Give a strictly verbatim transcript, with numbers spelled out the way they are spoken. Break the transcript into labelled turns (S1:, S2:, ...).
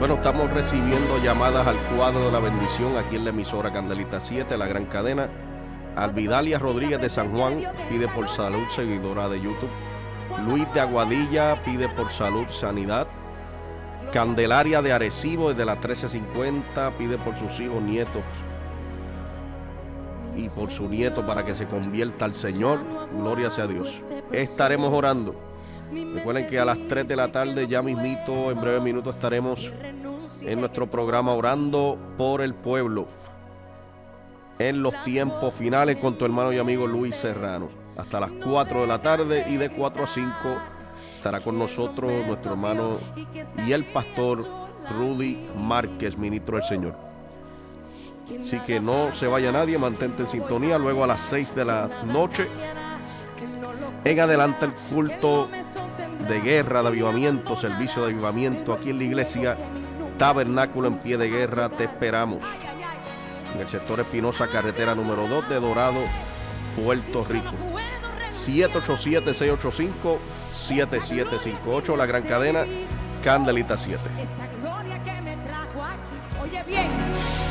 S1: Bueno, estamos recibiendo llamadas al cuadro de la bendición aquí en la emisora Candelita siete, la gran cadena. Alvidalia Rodríguez de San Juan pide por salud, seguidora de YouTube. Luis de Aguadilla pide por salud, sanidad. Candelaria de Arecibo desde las trece cincuenta pide por sus hijos, nietos y por su nieto para que se convierta al Señor. Gloria sea a Dios. Estaremos orando. Recuerden que a las tres de la tarde, ya mismito, en breve minuto, estaremos en nuestro programa Orando por el Pueblo, en los tiempos finales, con tu hermano y amigo Luis Serrano. Hasta las cuatro de la tarde, y de cuatro a cinco estará con nosotros nuestro hermano y el pastor Rudy Márquez, ministro del Señor. Así que no se vaya nadie, mantente en sintonía. Luego a las seis de la noche, en adelante, el culto de guerra, de avivamiento, servicio de avivamiento aquí en la iglesia Tabernáculo en Pie de Guerra. Te esperamos en el sector Espinosa, carretera número dos de Dorado, Puerto Rico. siete ocho siete, seis ocho cinco, siete siete cinco ocho, la gran cadena Candelita siete.
S2: Esa gloria que me trajo aquí. Oye bien.